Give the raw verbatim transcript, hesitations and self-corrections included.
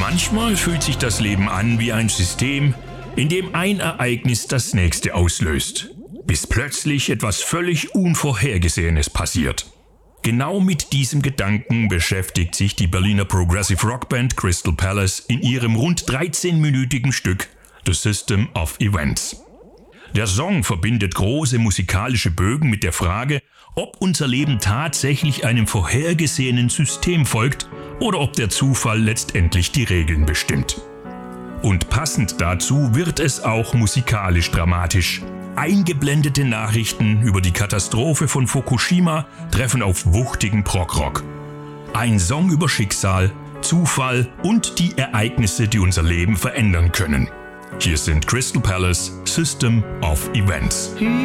Manchmal fühlt sich das Leben an wie ein System, in dem ein Ereignis das nächste auslöst, bis plötzlich etwas völlig Unvorhergesehenes passiert. Genau mit diesem Gedanken beschäftigt sich die Berliner Progressive Rockband Crystal Palace in ihrem rund dreizehnminütigen Stück The System of Events. Der Song verbindet große musikalische Bögen mit der Frage, ob unser Leben tatsächlich einem vorhergesehenen System folgt oder ob der Zufall letztendlich die Regeln bestimmt. Und passend dazu wird es auch musikalisch dramatisch. Eingeblendete Nachrichten über die Katastrophe von Fukushima treffen auf wuchtigen Prog-Rock. Ein Song über Schicksal, Zufall und die Ereignisse, die unser Leben verändern können. Hier sind Crystal Palace, System of Events.